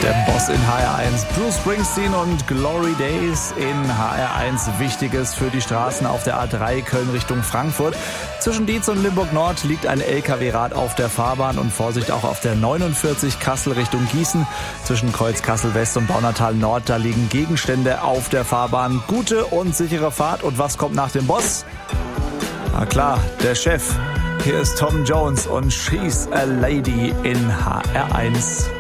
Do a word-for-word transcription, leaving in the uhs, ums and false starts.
Der Boss in H R eins, Bruce Springsteen und Glory Days in H R eins. Wichtiges für die Straßen auf der A drei Köln Richtung Frankfurt. Zwischen Dietz und Limburg Nord liegt ein L K W-Rad auf der Fahrbahn und Vorsicht auch auf der neunundvierzig Kassel Richtung Gießen. Zwischen Kreuz Kassel West und Baunatal Nord, da liegen Gegenstände auf der Fahrbahn. Gute und sichere Fahrt. Und was kommt nach dem Boss? Na klar, der Chef. Hier ist Tom Jones und She's a Lady in H R eins.